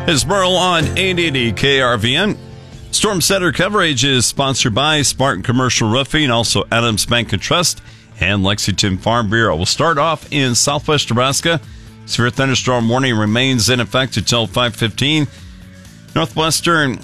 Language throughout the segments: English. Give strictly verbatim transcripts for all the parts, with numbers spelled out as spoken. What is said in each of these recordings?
It's Merle on eight eighty K R V N. Storm Center coverage is sponsored by Spartan Commercial Roofing, also Adams Bank and Trust, and Lexington Farm Bureau. We'll start off in southwest Nebraska. Severe thunderstorm warning remains in effect until five fifteen. Northwestern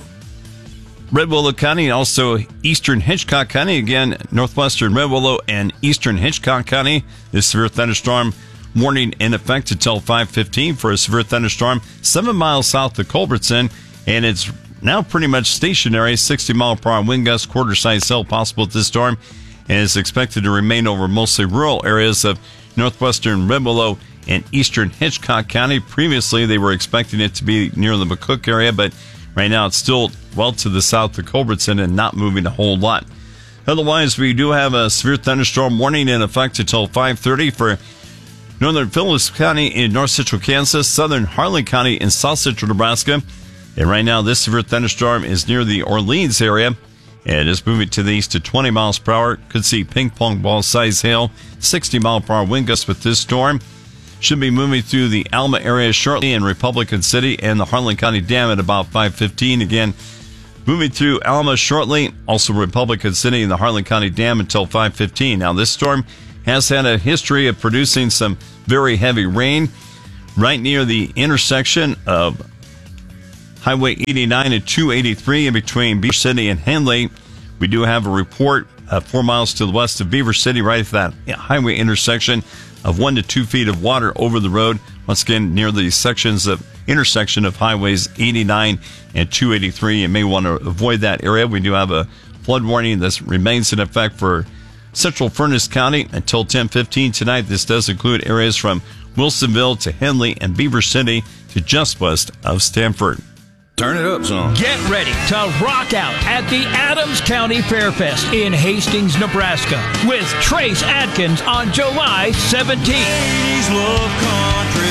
Red Willow County, also eastern Hitchcock County. Again, northwestern Red Willow and eastern Hitchcock County. This severe thunderstorm warning in effect until five fifteen for a severe thunderstorm seven miles south of Culbertson, and it's now pretty much stationary. sixty mile per hour wind gust, quarter size hail possible at this storm, and is expected to remain over mostly rural areas of northwestern Red Willow and eastern Hitchcock County. Previously, they were expecting it to be near the McCook area, but right now it's still well to the south of Culbertson and not moving a whole lot. Otherwise, we do have a severe thunderstorm warning in effect until five thirty for northern Phillips County in north central Kansas, southern Harlan County in south central Nebraska. And right now, this severe thunderstorm is near the Orleans area and is moving to the east to twenty miles per hour. Could see ping pong ball size hail, sixty mile per hour wind gusts with this storm. Should be moving through the Alma area shortly in Republican City and the Harlan County Dam at about five fifteen. Again, moving through Alma shortly, also Republican City and the Harlan County Dam until five fifteen. Now, this storm has had a history of producing some very heavy rain right near the intersection of Highway eighty-nine and two eighty-three in between Beaver City and Henley. We do have a report uh, four miles to the west of Beaver City, right at that highway intersection, of one to two feet of water over the road. Once again, near the sections of intersection of highways eighty-nine and two eighty-three. You may want to avoid that area. We do have a flood warning that remains in effect for Central Furnace County until ten fifteen tonight. This does include areas from Wilsonville to Henley and Beaver City to just west of Stanford. Turn it up, son. Get ready to rock out at the Adams County Fairfest in Hastings, Nebraska with Trace Adkins on July seventeenth. Ladies love country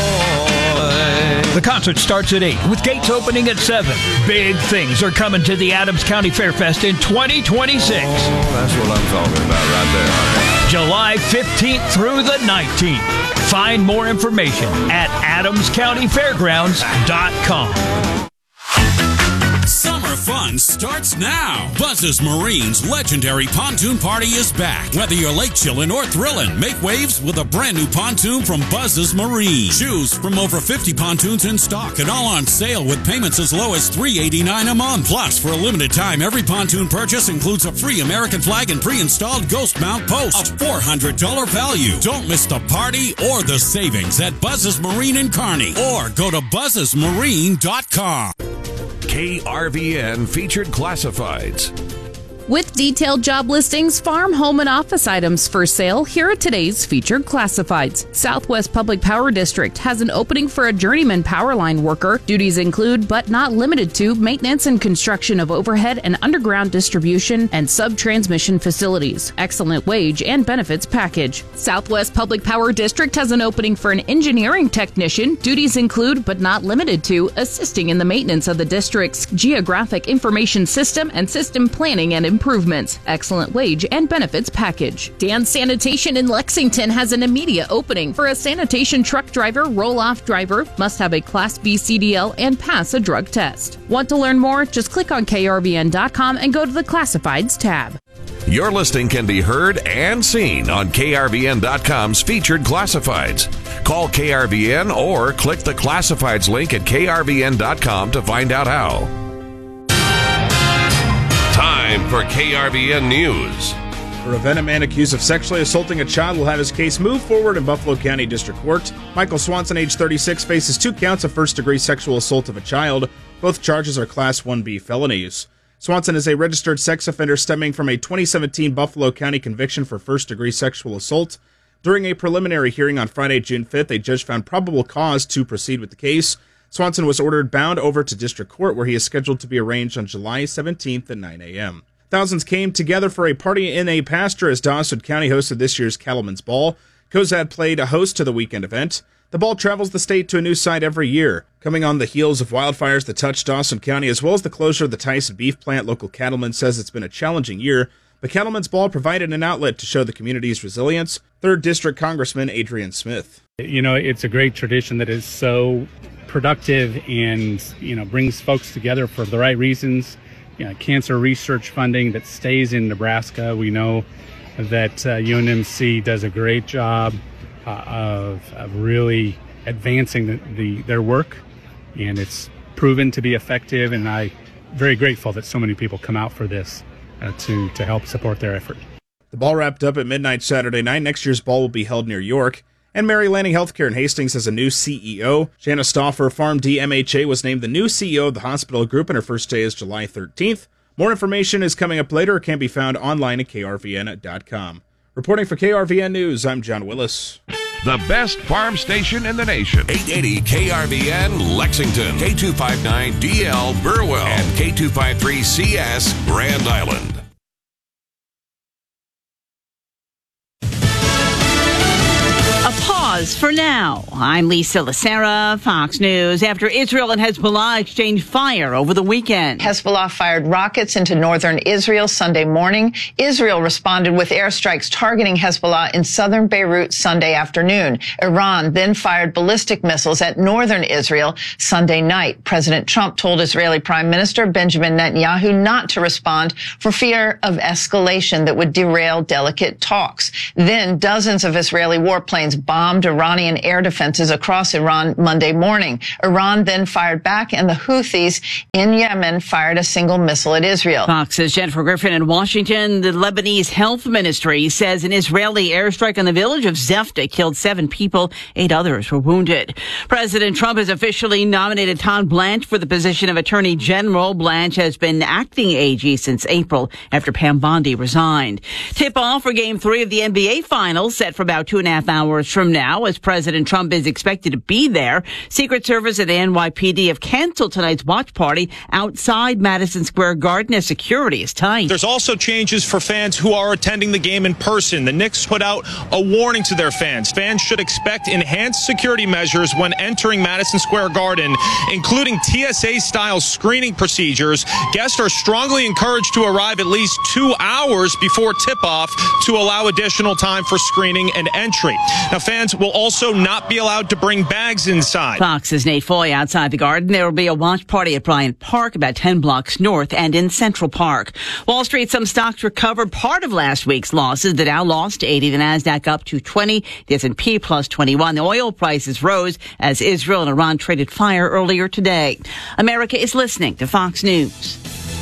boy. The concert starts at eight with gates opening at seven. Big things are coming to the Adams County Fairfest in twenty twenty-six. Oh, that's what I'm talking about right there. July fifteenth through the nineteenth. Find more information at adams county fairgrounds dot com. Summer fun starts now. Buzz's Marine's legendary pontoon party is back. Whether you're lake chillin' or thrillin', make waves with a brand new pontoon from Buzz's Marine. Choose from over fifty pontoons in stock and all on sale with payments as low as three eighty-nine a month. Plus, for a limited time, every pontoon purchase includes a free American flag and pre-installed ghost mount post. A four hundred dollars value. Don't miss the party or the savings at Buzz's Marine in Kearney or go to buzzes marine dot com. K R V N Featured Classifieds. With detailed job listings, farm, home, and office items for sale, here are today's featured classifieds. Southwest Public Power District has an opening for a journeyman power line worker. Duties include, but not limited to, maintenance and construction of overhead and underground distribution and sub-transmission facilities. Excellent wage and benefits package. Southwest Public Power District has an opening for an engineering technician. Duties include, but not limited to, assisting in the maintenance of the district's geographic information system and system planning and improvements. Excellent wage and benefits package. Dan Sanitation in Lexington has an immediate opening for a sanitation truck driver, roll-off driver, must have a Class B C D L and pass a drug test. Want to learn more? Just click on K R V N dot com and go to the Classifieds tab. Your listing can be heard and seen on K R V N dot com's Featured Classifieds. Call K R V N or click the Classifieds link at K R V N dot com to find out how. Time for K R V N News. A Ravenna man accused of sexually assaulting a child will have his case moved forward in Buffalo County District Court. Michael Swanson, age thirty-six, faces two counts of first-degree sexual assault of a child. Both charges are Class one B felonies. Swanson is a registered sex offender stemming from a twenty seventeen Buffalo County conviction for first-degree sexual assault. During a preliminary hearing on Friday, June fifth, a judge found probable cause to proceed with the case. Swanson was ordered bound over to District Court, where he is scheduled to be arraigned on July seventeenth at nine a.m. Thousands came together for a party in a pasture as Dawson County hosted this year's Cattlemen's Ball. Cozad played a host to the weekend event. The ball travels the state to a new site every year. Coming on the heels of wildfires that touched Dawson County, as well as the closure of the Tyson beef plant, local cattlemen says it's been a challenging year, but Cattlemen's Ball provided an outlet to show the community's resilience. third District Congressman Adrian Smith. You know, it's a great tradition that is so productive and, you know, brings folks together for the right reasons. You know, cancer research funding that stays in Nebraska. We know that uh, U N M C does a great job uh, of, of really advancing the, the their work, and it's proven to be effective, and I'm very grateful that so many people come out for this uh, to, to help support their effort. The ball wrapped up at midnight Saturday night. Next year's ball will be held near York. And Mary Lanning Healthcare in Hastings has a new C E O. Shanna Stauffer, PharmD M H A, was named the new C E O of the hospital group, and her first day is July thirteenth. More information is coming up later. It can be found online at K R V N dot com. Reporting for K R V N News, I'm John Willis. The best farm station in the nation. eight eighty K R V N Lexington, K two fifty-nine D L Burwell, and K two fifty-three C S Grand Island. A pause for now. I'm Lisa Lacera, Fox News. After Israel and Hezbollah exchanged fire over the weekend. Hezbollah fired rockets into northern Israel Sunday morning. Israel responded with airstrikes targeting Hezbollah in southern Beirut Sunday afternoon. Iran then fired ballistic missiles at northern Israel Sunday night. President Trump told Israeli Prime Minister Benjamin Netanyahu not to respond for fear of escalation that would derail delicate talks. Then dozens of Israeli warplanes bombed Iranian air defenses across Iran Monday morning. Iran then fired back, and the Houthis in Yemen fired a single missile at Israel. Fox's Jennifer Griffin in Washington. The Lebanese Health Ministry says an Israeli airstrike on the village of Zefta killed seven people. Eight others were wounded. President Trump has officially nominated Todd Blanche for the position of Attorney General. Blanche has been acting A G since April after Pam Bondi resigned. Tip-off for Game three of the N B A Finals set for about two and a half hours from now, as President Trump is expected to be there. Secret Service and the N Y P D have canceled tonight's watch party outside Madison Square Garden as security is tight. There's also changes for fans who are attending the game in person. The Knicks put out a warning to their fans. Fans should expect enhanced security measures when entering Madison Square Garden, including T S A-style screening procedures. Guests are strongly encouraged to arrive at least two hours before tip-off to allow additional time for screening and entry. Now, fans will also not be allowed to bring bags inside. Fox's Nate Foy outside the Garden. There will be a watch party at Bryant Park, about ten blocks north, and in Central Park. Wall Street, some stocks recovered part of last week's losses. The Dow lost eighty, the Nasdaq up to twenty, the S and P plus twenty-one. The oil prices rose as Israel and Iran traded fire earlier today. America is listening to Fox News.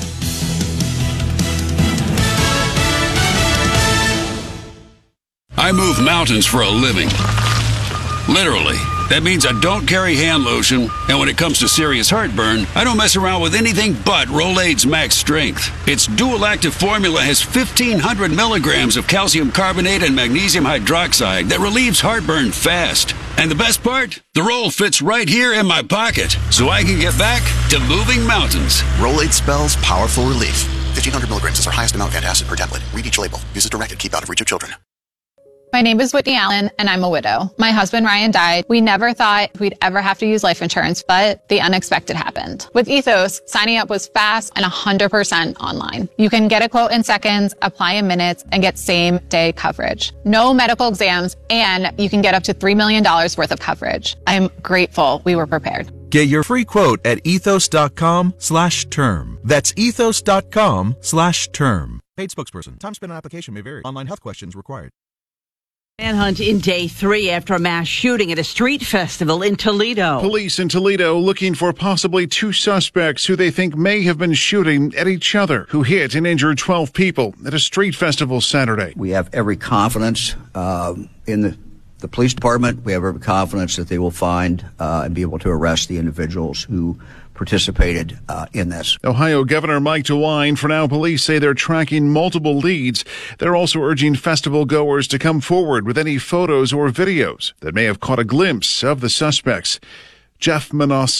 I move mountains for a living. Literally. That means I don't carry hand lotion, and when it comes to serious heartburn, I don't mess around with anything but Rolaids Max Strength. Its dual-active formula has fifteen hundred milligrams of calcium carbonate and magnesium hydroxide that relieves heartburn fast. And the best part? The roll fits right here in my pocket, so I can get back to moving mountains. Rolaids spells powerful relief. fifteen hundred milligrams is our highest amount of antacid per tablet. Read each label. Use as directed. Keep out of reach of children. My name is Whitney Allen, and I'm a widow. My husband, Ryan, died. We never thought we'd ever have to use life insurance, but the unexpected happened. With Ethos, signing up was fast and one hundred percent online. You can get a quote in seconds, apply in minutes, and get same-day coverage. No medical exams, and you can get up to three million dollars worth of coverage. I'm grateful we were prepared. Get your free quote at ethos.com slash term. That's ethos.com slash term. Paid spokesperson. Time spent on application may vary. Online health questions required. Manhunt in day three after a mass shooting at a street festival in Toledo. Police in Toledo looking for possibly two suspects who they think may have been shooting at each other, who hit and injured twelve people at a street festival Saturday. We have every confidence uh, in the, the police department. We have every confidence that they will find uh, and be able to arrest the individuals who participated uh, in this. Ohio Governor Mike DeWine. For now, police say they're tracking multiple leads. They're also urging festival goers to come forward with any photos or videos that may have caught a glimpse of the suspects. Jeff Manasso,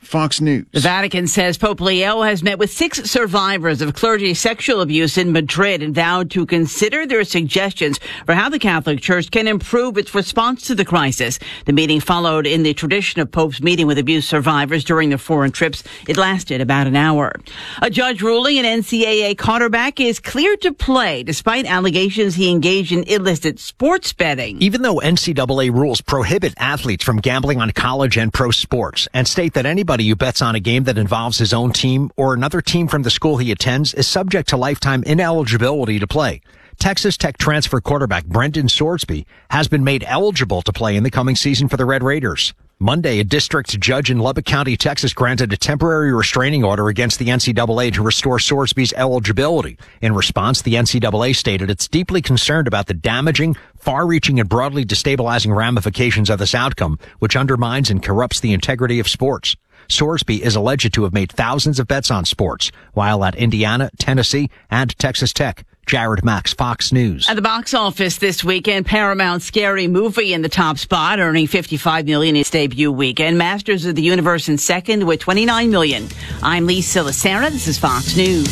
Fox News. The Vatican says Pope Leo has met with six survivors of clergy sexual abuse in Madrid and vowed to consider their suggestions for how the Catholic Church can improve its response to the crisis. The meeting followed in the tradition of Popes meeting with abuse survivors during their foreign trips. It lasted about an hour. A judge ruling an N C double A quarterback is cleared to play despite allegations he engaged in illicit sports betting. Even though N C double A rules prohibit athletes from gambling on college and pro sports and state that anybody who bets on a game that involves his own team or another team from the school he attends is subject to lifetime ineligibility to play, Texas Tech transfer quarterback Brendan Sorsby has been made eligible to play in the coming season for the Red Raiders. Monday, a district judge in Lubbock County, Texas, granted a temporary restraining order against the N C double A to restore Sorsby's eligibility. In response, the N C double A stated it's deeply concerned about the damaging, far-reaching, and broadly destabilizing ramifications of this outcome, which undermines and corrupts the integrity of sports. Sorsby is alleged to have made thousands of bets on sports while at Indiana, Tennessee, and Texas Tech. Jared Max, Fox News. At the box office this weekend, Paramount's Scary Movie in the top spot, earning fifty-five million dollars its debut weekend. Masters of the Universe in second with twenty-nine million dollars. I'm Lee Silasera. This is Fox News.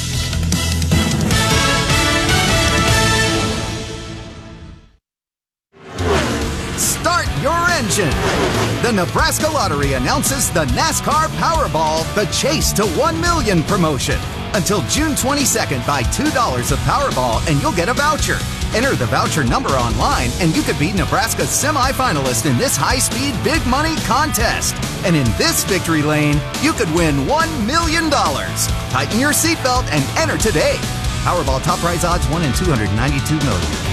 Start your engine. The Nebraska Lottery announces the NASCAR Powerball, the Chase to one million promotion. Until June twenty-second, buy two dollars of Powerball and you'll get a voucher. Enter the voucher number online and you could be Nebraska's semifinalist in this high-speed big money contest. And in this victory lane, you could win one million dollars. Tighten your seatbelt and enter today. Powerball top prize odds one in two hundred ninety-two million.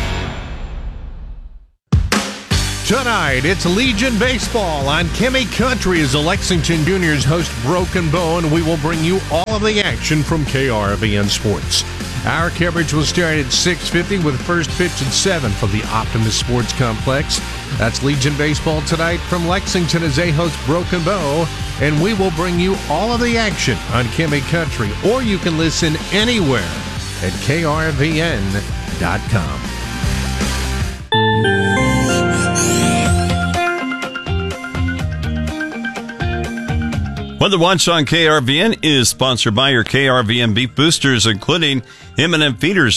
Tonight, it's Legion Baseball on Kimmy Country as the Lexington Juniors host Broken Bow, and we will bring you all of the action from K R V N Sports. Our coverage will start at six fifty with first pitch at seven from the Optimus Sports Complex. That's Legion Baseball tonight from Lexington as they host Broken Bow, and we will bring you all of the action on Kimmy Country, or you can listen anywhere at K R V N dot com. Weather Watch on K R V N is sponsored by your K R V N beef boosters, including M and M feeders.